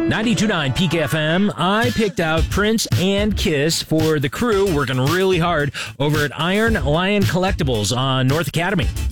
92.9 Peak FM. I picked out Prince and Kiss for the crew working really hard over at Iron Lion Collectibles on North Academy.